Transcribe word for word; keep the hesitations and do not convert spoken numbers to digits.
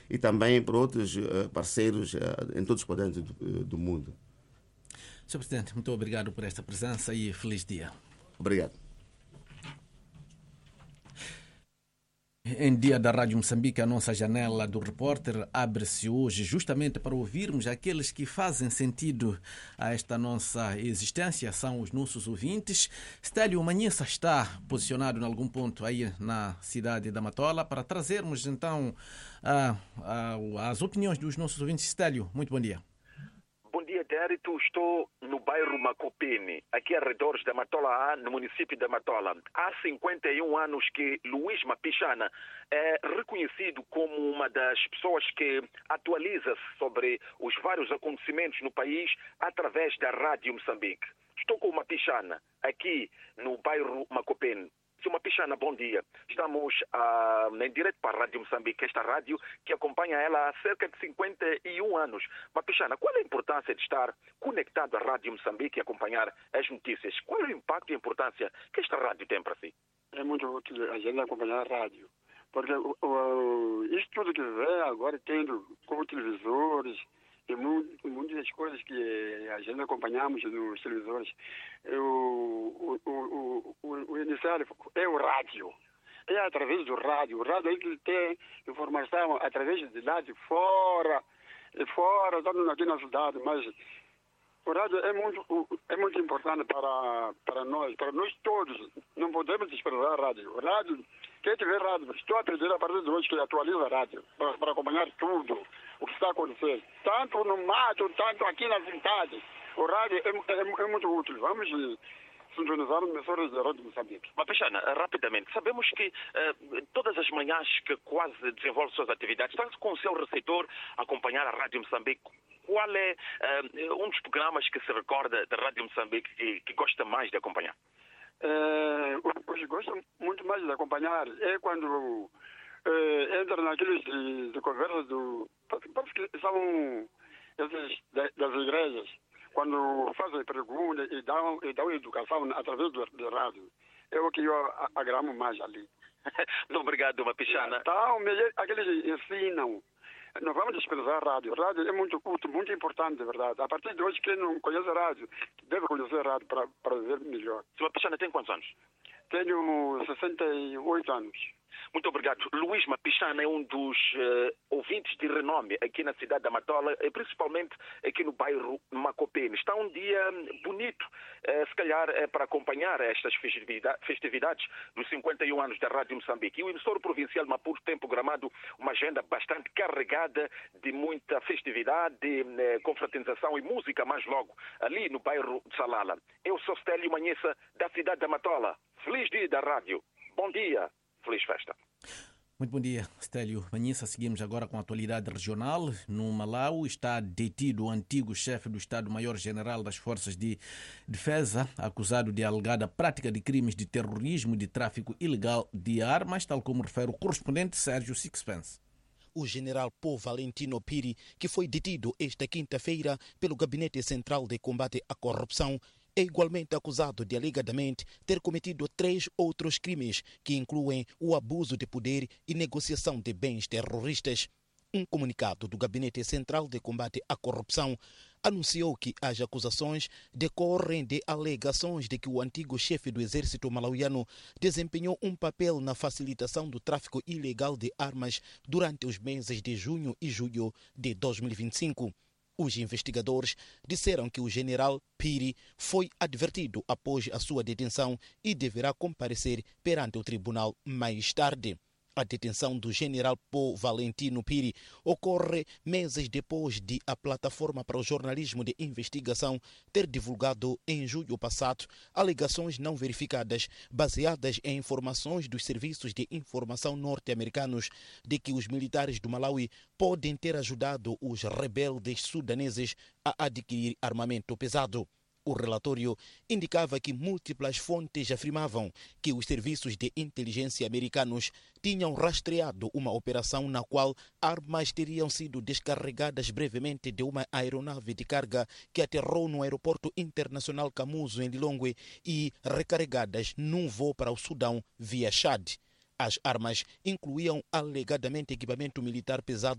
e também por outros parceiros em todos os quadrantes do, do mundo. senhor Presidente, muito obrigado por esta presença e feliz dia. Obrigado. Em dia da Rádio Moçambique, a nossa janela do repórter abre-se hoje justamente para ouvirmos aqueles que fazem sentido a esta nossa existência, são os nossos ouvintes. Stélio Manhissa está posicionado em algum ponto aí na cidade da Matola para trazermos então a, a, as opiniões dos nossos ouvintes. Stélio, muito bom dia. Bom dia, Dérito. Estou no bairro Macopene, aqui arredores da Matola A, no município da Matola. Há cinquenta e um anos que Luís Mapixana é reconhecido como uma das pessoas que atualiza-se sobre os vários acontecimentos no país através da Rádio Moçambique. Estou com o Mapixana, aqui no bairro Macopene. Senhor Mapixana, bom dia. Estamos ah, em direto para a Rádio Moçambique, esta rádio que acompanha ela há cerca de cinquenta e um anos. Mapixana, qual é a importância de estar conectado à Rádio Moçambique e acompanhar as notícias? Qual é o impacto e a importância que esta rádio tem para si? É muito útil a gente acompanhar a rádio, porque o, o, isso tudo que vem agora tendo como televisores, e muitas coisas que a gente acompanhamos nos televisores. O, o, o, o, o inicial é o rádio. É através do rádio. O rádio é que tem informação através de lá de fora, e fora, tanto aqui na cidade, mas o rádio é muito, é muito importante para, para nós, para nós todos. Não podemos desprezar a rádio. O rádio, quem tiver rádio, estou a pedir a partir de hoje que atualize a rádio, para, para acompanhar tudo o que está acontecendo. Tanto no mato, tanto aqui na cidade. O rádio é, é, é muito útil. Vamos sintonizar os emissores da Rádio Moçambique. Mapixana, rapidamente, sabemos que uh, todas as manhãs que quase desenvolve suas atividades, está com o seu receptor a acompanhar a Rádio Moçambique. Qual é uh, um dos programas que se recorda da Rádio Moçambique que, que gosta mais de acompanhar? É, o que gosto muito mais de acompanhar é quando é, entra naqueles de, de conversas do... Parece que são esses das igrejas, quando fazem perguntas e dão, e dão educação através do, do rádio. É o que eu agramo mais ali. Muito obrigado, Mapixana. Então, aqueles ensinam. Não vamos desprezar a rádio. A rádio é muito útil, muito importante, de verdade. A partir de hoje, quem não conhece a rádio, deve conhecer a rádio para, para viver melhor. Senhor Mapixana tem quantos anos? Tenho sessenta e oito anos. Muito obrigado. Luís Mapixana é um dos uh, ouvintes de renome aqui na cidade da Matola, e principalmente aqui no bairro Macopene. Está um dia bonito, uh, se calhar é para acompanhar estas festividades dos cinquenta e um anos da Rádio Moçambique. E o emissor provincial de Maputo tem programado uma agenda bastante carregada de muita festividade, de uh, confraternização e música, mais logo, ali no bairro de Salala. Eu sou Stélio Manhissa, da cidade da Matola. Feliz dia da rádio. Bom dia. Feliz festa. Muito bom dia, Stélio Manhissa. Seguimos agora com a atualidade regional. No Malau está detido o antigo chefe do Estado-Maior-General das Forças de Defesa, acusado de alegada prática de crimes de terrorismo e de tráfico ilegal de armas, tal como refere o correspondente Sérgio Sixpence. O general Paul Valentino Piri, que foi detido esta quinta-feira pelo Gabinete Central de Combate à Corrupção, é igualmente acusado de alegadamente ter cometido três outros crimes que incluem o abuso de poder e negociação de bens terroristas. Um comunicado do Gabinete Central de Combate à Corrupção anunciou que as acusações decorrem de alegações de que o antigo chefe do exército malauiano desempenhou um papel na facilitação do tráfico ilegal de armas durante os meses de junho e julho de dois mil e vinte e cinco. Os investigadores disseram que o general Piri foi advertido após a sua detenção e deverá comparecer perante o tribunal mais tarde. A detenção do general Paul Valentino Piri ocorre meses depois de a Plataforma para o Jornalismo de Investigação ter divulgado em julho passado alegações não verificadas baseadas em informações dos serviços de informação norte-americanos de que os militares do Malawi podem ter ajudado os rebeldes sudaneses a adquirir armamento pesado. O relatório indicava que múltiplas fontes afirmavam que os serviços de inteligência americanos tinham rastreado uma operação na qual armas teriam sido descarregadas brevemente de uma aeronave de carga que aterrou no aeroporto internacional Kamuzu, em Lilongwe, e recarregadas num voo para o Sudão via Chad. As armas incluíam alegadamente equipamento militar pesado